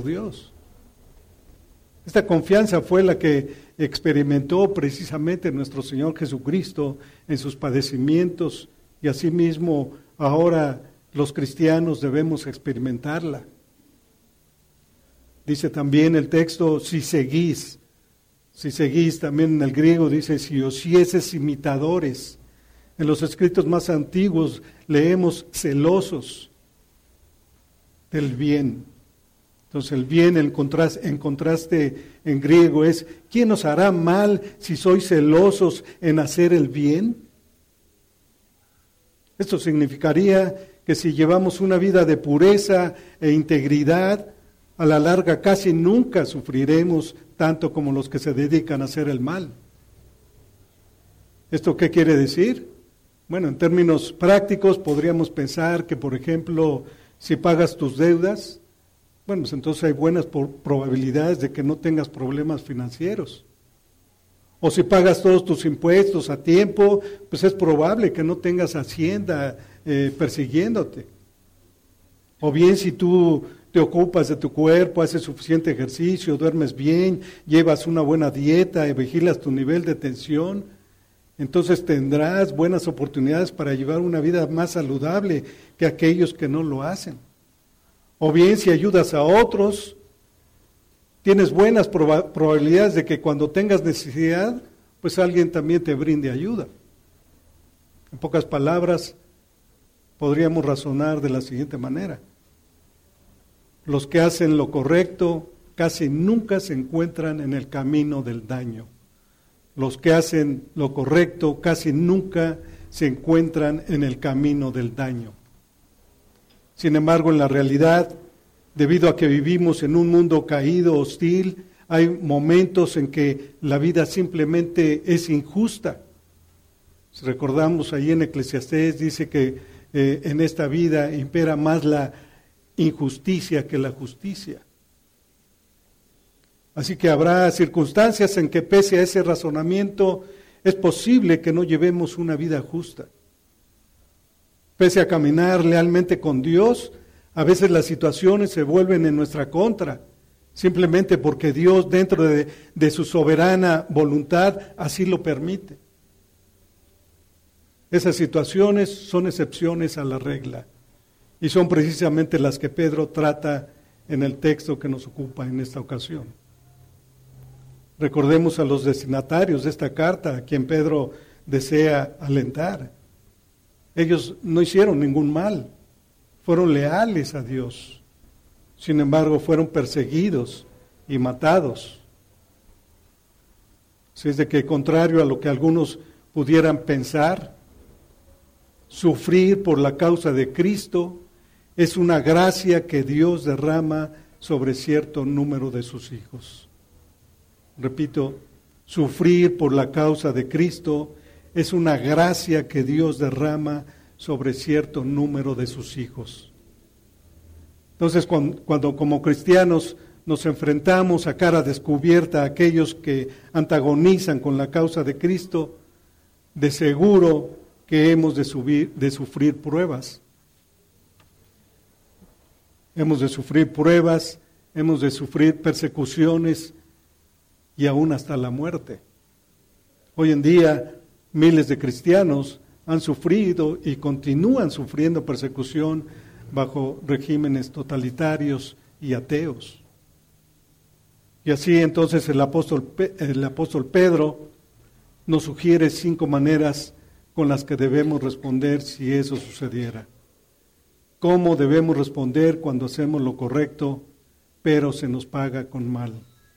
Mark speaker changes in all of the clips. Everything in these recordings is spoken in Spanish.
Speaker 1: por Dios. Esta confianza fue la que experimentó precisamente nuestro Señor Jesucristo en sus padecimientos, y asimismo ahora los cristianos debemos experimentarla. Dice también el texto, si seguís también en el griego dice, si os hicieses imitadores. En los escritos más antiguos leemos celosos del bien. Entonces el bien en contraste en griego es, ¿quién os hará mal si sois celosos en hacer el bien? Esto significaría que si llevamos una vida de pureza e integridad, a la larga casi nunca sufriremos tanto como los que se dedican a hacer el mal. ¿Esto qué quiere decir? Bueno, en términos prácticos podríamos pensar que, por ejemplo, si pagas tus deudas, bueno, pues entonces hay buenas probabilidades de que no tengas problemas financieros. O si pagas todos tus impuestos a tiempo, pues es probable que no tengas Hacienda persiguiéndote. O bien si tú te ocupas de tu cuerpo, haces suficiente ejercicio, duermes bien, llevas una buena dieta y vigilas tu nivel de tensión, entonces tendrás buenas oportunidades para llevar una vida más saludable que aquellos que no lo hacen. O bien si ayudas a otros, tienes buenas probabilidades de que cuando tengas necesidad, pues alguien también te brinde ayuda. En pocas palabras, podríamos razonar de la siguiente manera. Los que hacen lo correcto casi nunca se encuentran en el camino del daño. Los que hacen lo correcto casi nunca se encuentran en el camino del daño. Sin embargo, en la realidad, debido a que vivimos en un mundo caído, hostil, hay momentos en que la vida simplemente es injusta. Si recordamos ahí en Eclesiastés, dice que en esta vida impera más la injusticia que la justicia. Así que habrá circunstancias en que pese a ese razonamiento es posible que no llevemos una vida justa. Pese a caminar lealmente con Dios, a veces las situaciones se vuelven en nuestra contra, simplemente porque Dios dentro de su soberana voluntad así lo permite. Esas situaciones son excepciones a la regla. Y son precisamente las que Pedro trata en el texto que nos ocupa en esta ocasión. Recordemos a los destinatarios de esta carta, a quien Pedro desea alentar. Ellos no hicieron ningún mal, fueron leales a Dios. Sin embargo, fueron perseguidos y matados. Así es de que, contrario a lo que algunos pudieran pensar, sufrir por la causa de Cristo es una gracia que Dios derrama sobre cierto número de sus hijos. Repito, sufrir por la causa de Cristo es una gracia que Dios derrama sobre cierto número de sus hijos. Entonces, cuando como cristianos nos enfrentamos a cara descubierta a aquellos que antagonizan con la causa de Cristo, de seguro que hemos de sufrir pruebas. Hemos de sufrir pruebas, hemos de sufrir persecuciones y aún hasta la muerte. Hoy en día, miles de cristianos han sufrido y continúan sufriendo persecución bajo regímenes totalitarios y ateos. Y así entonces el apóstol Pedro nos sugiere 5 maneras con las que debemos responder si eso sucediera. ¿Cómo debemos responder cuando hacemos lo correcto, pero se nos paga con mal?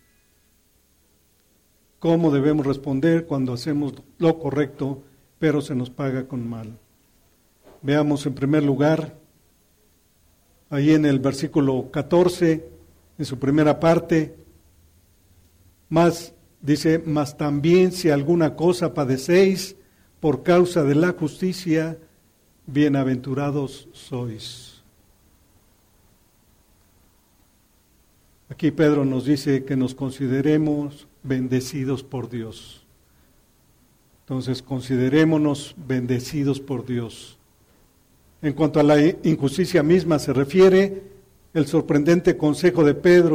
Speaker 1: ¿Cómo debemos responder cuando hacemos lo correcto, pero se nos paga con mal? Veamos en primer lugar, ahí en el versículo 14, en su primera parte, dice, mas también si alguna cosa padecéis por causa de la justicia, bienaventurados sois. Aquí Pedro nos dice que nos consideremos bendecidos por Dios. Entonces, considerémonos bendecidos por Dios. En cuanto a la injusticia misma se refiere, el sorprendente consejo de Pedro